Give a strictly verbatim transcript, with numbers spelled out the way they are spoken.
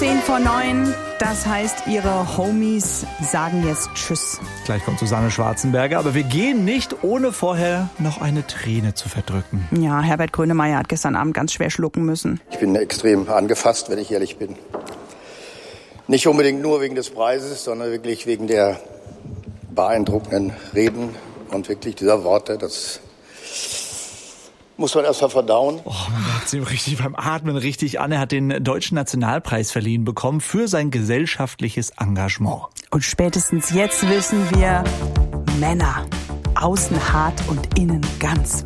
zehn vor neun. Das heißt, ihre Homies sagen jetzt Tschüss. Gleich kommt Susanne Schwarzenberger, aber wir gehen nicht, ohne vorher noch eine Träne zu verdrücken. Ja, Herbert Grönemeyer hat gestern Abend ganz schwer schlucken müssen. Ich bin extrem angefasst, wenn ich ehrlich bin. Nicht unbedingt nur wegen des Preises, sondern wirklich wegen der beeindruckenden Reden und wirklich dieser Worte. Das muss man erst mal verdauen. Oh, man merkt es ihm richtig beim Atmen richtig an. Er hat den Deutschen Nationalpreis verliehen bekommen für sein gesellschaftliches Engagement. Und spätestens jetzt wissen wir, Männer, außen hart und innen ganz